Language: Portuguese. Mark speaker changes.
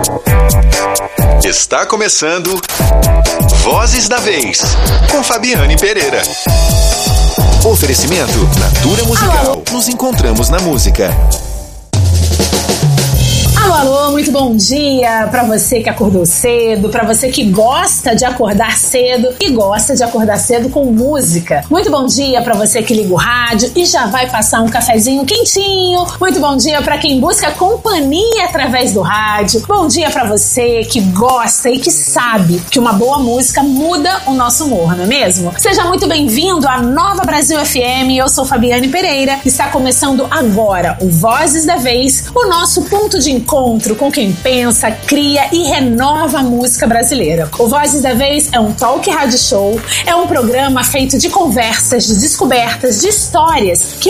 Speaker 1: Está começando Vozes da Vez, com Fabiane Pereira. Oferecimento Natura Musical. Nos encontramos na música.
Speaker 2: Alô, muito bom dia para você que acordou cedo, para você que gosta de acordar cedo e gosta de acordar cedo com música. Muito bom dia para você que liga o rádio e já vai passar um cafezinho quentinho. Muito bom dia para quem busca companhia através do rádio. Bom dia para você que gosta e que sabe que uma boa música muda o nosso humor, não é mesmo? Seja muito bem-vindo à Nova Brasil FM. Eu sou Fabiane Pereira. Está começando agora o Vozes da Vez, o nosso ponto de encontro com quem pensa, cria e renova a música brasileira. O Vozes da Vez é um talk rádio show, é um programa feito de conversas, de descobertas, de histórias que